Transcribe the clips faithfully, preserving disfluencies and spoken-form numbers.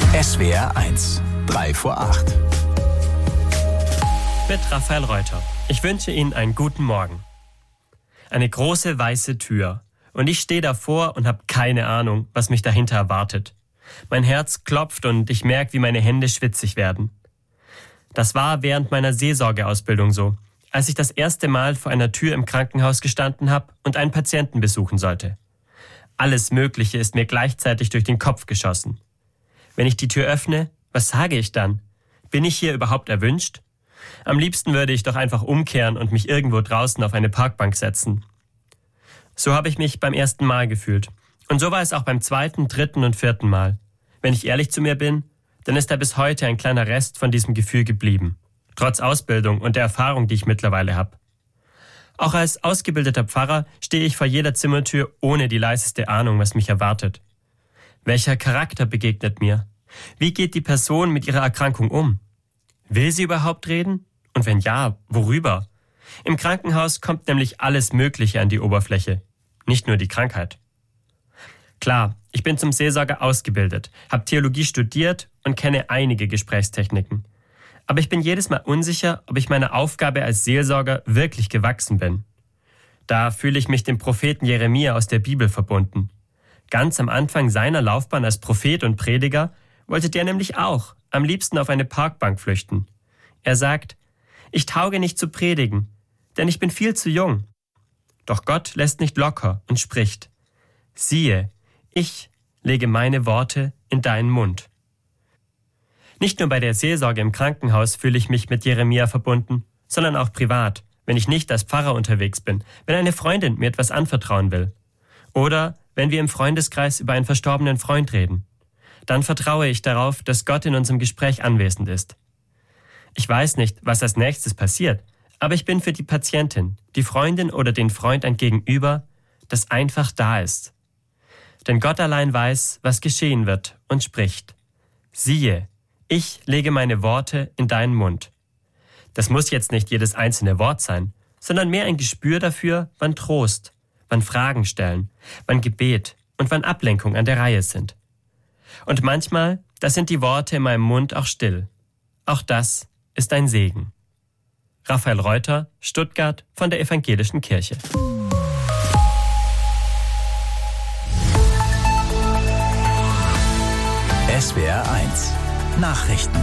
S W R eins, drei vor acht. Mit Raphael Reuter. Ich wünsche Ihnen einen guten Morgen. Eine große weiße Tür. Und ich stehe davor und habe keine Ahnung, was mich dahinter erwartet. Mein Herz klopft und ich merke, wie meine Hände schwitzig werden. Das war während meiner Seelsorgeausbildung so, als ich das erste Mal vor einer Tür im Krankenhaus gestanden habe und einen Patienten besuchen sollte. Alles Mögliche ist mir gleichzeitig durch den Kopf geschossen. Wenn ich die Tür öffne, was sage ich dann? Bin ich hier überhaupt erwünscht? Am liebsten würde ich doch einfach umkehren und mich irgendwo draußen auf eine Parkbank setzen. So habe ich mich beim ersten Mal gefühlt. Und so war es auch beim zweiten, dritten und vierten Mal. Wenn ich ehrlich zu mir bin, dann ist da bis heute ein kleiner Rest von diesem Gefühl geblieben. Trotz Ausbildung und der Erfahrung, die ich mittlerweile habe. Auch als ausgebildeter Pfarrer stehe ich vor jeder Zimmertür ohne die leiseste Ahnung, was mich erwartet. Welcher Charakter begegnet mir? Wie geht die Person mit ihrer Erkrankung um? Will sie überhaupt reden? Und wenn ja, worüber? Im Krankenhaus kommt nämlich alles Mögliche an die Oberfläche, nicht nur die Krankheit. Klar, ich bin zum Seelsorger ausgebildet, habe Theologie studiert und kenne einige Gesprächstechniken. Aber ich bin jedes Mal unsicher, ob ich meiner Aufgabe als Seelsorger wirklich gewachsen bin. Da fühle ich mich dem Propheten Jeremia aus der Bibel verbunden. Ganz am Anfang seiner Laufbahn als Prophet und Prediger wollte der nämlich auch am liebsten auf eine Parkbank flüchten. Er sagt, ich tauge nicht zu predigen, denn ich bin viel zu jung. Doch Gott lässt nicht locker und spricht, siehe, ich lege meine Worte in deinen Mund. Nicht nur bei der Seelsorge im Krankenhaus fühle ich mich mit Jeremia verbunden, sondern auch privat, wenn ich nicht als Pfarrer unterwegs bin, wenn eine Freundin mir etwas anvertrauen will. Oder wenn wir im Freundeskreis über einen verstorbenen Freund reden. Dann vertraue ich darauf, dass Gott in unserem Gespräch anwesend ist. Ich weiß nicht, was als nächstes passiert, aber ich bin für die Patientin, die Freundin oder den Freund ein Gegenüber, das einfach da ist. Denn Gott allein weiß, was geschehen wird und spricht. Siehe, ich lege meine Worte in deinen Mund. Das muss jetzt nicht jedes einzelne Wort sein, sondern mehr ein Gespür dafür, wann Trost, wann Fragen stellen, wann Gebet und wann Ablenkung an der Reihe sind. Und manchmal, da sind die Worte in meinem Mund auch still. Auch das ist ein Segen. Raphael Reuter, Stuttgart von der Evangelischen Kirche. S W R eins Nachrichten.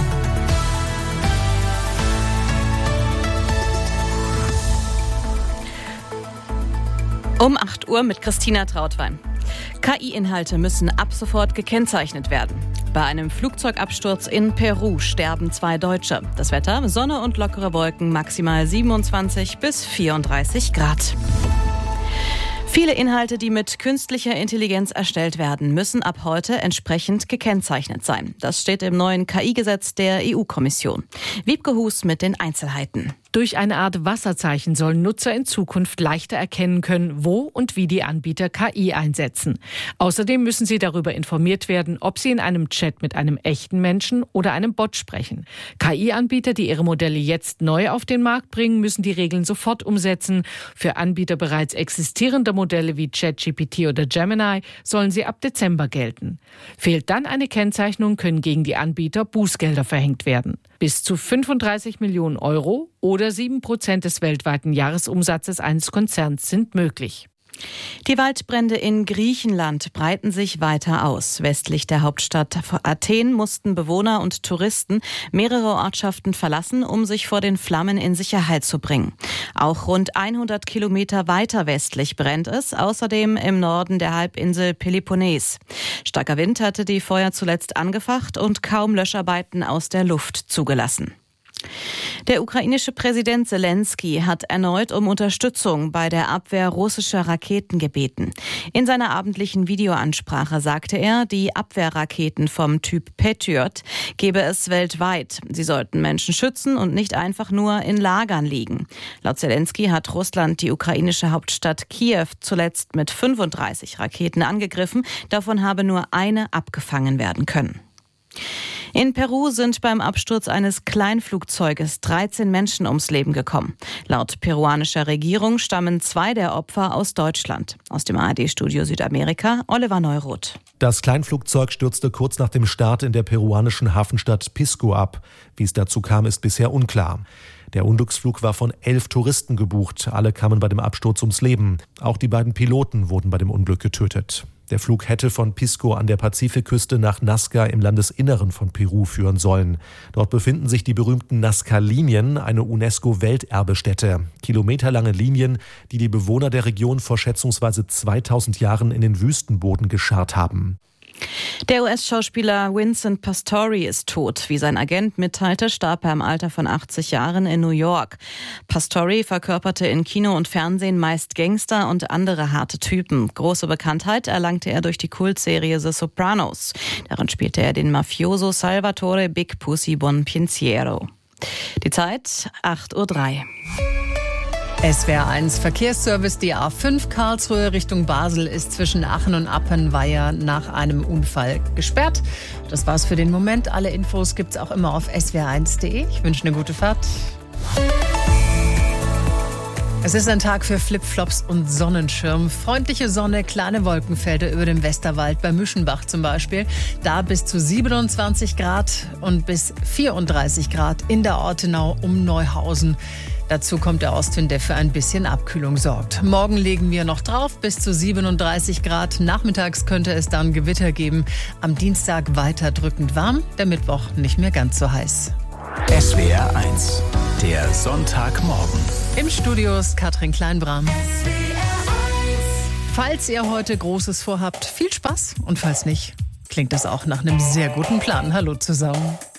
Um acht Uhr mit Christina Trautwein. K I-Inhalte müssen ab sofort gekennzeichnet werden. Bei einem Flugzeugabsturz in Peru sterben zwei Deutsche. Das Wetter, Sonne und lockere Wolken, maximal siebenundzwanzig bis vierunddreißig Grad. Viele Inhalte, die mit künstlicher Intelligenz erstellt werden, müssen ab heute entsprechend gekennzeichnet sein. Das steht im neuen K I-Gesetz der E U-Kommission. Wiebke Hus mit den Einzelheiten. Durch eine Art Wasserzeichen sollen Nutzer in Zukunft leichter erkennen können, wo und wie die Anbieter K I einsetzen. Außerdem müssen sie darüber informiert werden, ob sie in einem Chat mit einem echten Menschen oder einem Bot sprechen. K I-Anbieter, die ihre Modelle jetzt neu auf den Markt bringen, müssen die Regeln sofort umsetzen. Für Anbieter bereits existierender Modelle wie ChatGPT oder Gemini sollen sie ab Dezember gelten. Fehlt dann eine Kennzeichnung, können gegen die Anbieter Bußgelder verhängt werden. Bis zu fünfunddreißig Millionen Euro oder sieben Prozent des weltweiten Jahresumsatzes eines Konzerns sind möglich. Die Waldbrände in Griechenland breiten sich weiter aus. Westlich der Hauptstadt Athen mussten Bewohner und Touristen mehrere Ortschaften verlassen, um sich vor den Flammen in Sicherheit zu bringen. Auch rund hundert Kilometer weiter westlich brennt es, außerdem im Norden der Halbinsel Peloponnes. Starker Wind hatte die Feuer zuletzt angefacht und kaum Löscharbeiten aus der Luft zugelassen. Der ukrainische Präsident Zelensky hat erneut um Unterstützung bei der Abwehr russischer Raketen gebeten. In seiner abendlichen Videoansprache sagte er, die Abwehrraketen vom Typ Patriot gebe es weltweit. Sie sollten Menschen schützen und nicht einfach nur in Lagern liegen. Laut Zelensky hat Russland die ukrainische Hauptstadt Kiew zuletzt mit fünfunddreißig Raketen angegriffen. Davon habe nur eine abgefangen werden können. In Peru sind beim Absturz eines Kleinflugzeuges dreizehn Menschen ums Leben gekommen. Laut peruanischer Regierung stammen zwei der Opfer aus Deutschland. Aus dem A R D-Studio Südamerika, Oliver Neuroth. Das Kleinflugzeug stürzte kurz nach dem Start in der peruanischen Hafenstadt Pisco ab. Wie es dazu kam, ist bisher unklar. Der Unglücksflug war von elf Touristen gebucht. Alle kamen bei dem Absturz ums Leben. Auch die beiden Piloten wurden bei dem Unglück getötet. Der Flug hätte von Pisco an der Pazifikküste nach Nazca im Landesinneren von Peru führen sollen. Dort befinden sich die berühmten Nazca-Linien, eine UNESCO-Welterbestätte. Kilometerlange Linien, die die Bewohner der Region vor schätzungsweise zweitausend Jahren in den Wüstenboden gescharrt haben. Der U S-Schauspieler Vincent Pastore ist tot. Wie sein Agent mitteilte, starb er im Alter von achtzig Jahren in New York. Pastore verkörperte in Kino und Fernsehen meist Gangster und andere harte Typen. Große Bekanntheit erlangte er durch die Kultserie The Sopranos. Darin spielte er den Mafioso Salvatore Big Pussy Bonpensiero. Die Zeit acht Uhr drei. S W R eins Verkehrsservice, die A fünf Karlsruhe Richtung Basel ist zwischen Aachen und Appenweier nach einem Unfall gesperrt. Das war's für den Moment. Alle Infos gibt's auch immer auf S W R eins punkt de. Ich wünsche eine gute Fahrt. Es ist ein Tag für Flipflops und Sonnenschirm. Freundliche Sonne, kleine Wolkenfelder über dem Westerwald, bei Müschenbach zum Beispiel. Da bis zu siebenundzwanzig Grad und bis vierunddreißig Grad in der Ortenau um Neuhausen. Dazu kommt der Ostwind, der für ein bisschen Abkühlung sorgt. Morgen legen wir noch drauf, bis zu siebenunddreißig Grad. Nachmittags könnte es dann Gewitter geben. Am Dienstag weiter drückend warm, der Mittwoch nicht mehr ganz so heiß. S W R eins, der Sonntagmorgen. Im Studio ist Katrin Kleinbram. Falls ihr heute Großes vorhabt, viel Spaß. Und falls nicht, klingt das auch nach einem sehr guten Plan. Hallo zusammen.